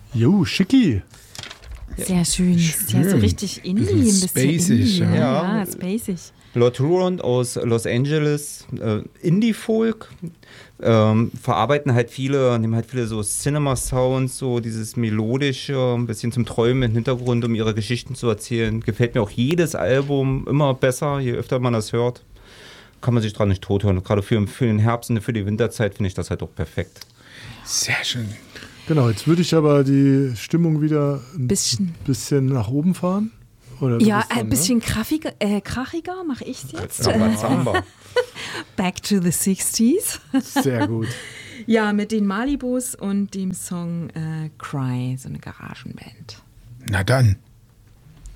Jo, schicki. Sehr schön. Ja, so richtig Indie, ein bisschen spacig, Indie. ja. Ja, spacig. Lord Huron aus Los Angeles, Indie-Folk, verarbeiten halt nehmen halt viele so Cinema-Sounds, so dieses melodische, ein bisschen zum Träumen im Hintergrund, um ihre Geschichten zu erzählen. Gefällt mir auch jedes Album immer besser, je öfter man das hört. Kann man sich dran nicht tot hören. Gerade für den Herbst und für die Winterzeit finde ich das halt auch perfekt. Sehr schön. Genau, jetzt würde ich aber die Stimmung wieder ein bisschen nach oben fahren. Oder Ja, dann, ein bisschen krachiger mache ich es jetzt. Samba. Back to the 60s. Sehr gut. Ja, mit den Malibus und dem Song Cry, so eine Garagenband. Na dann.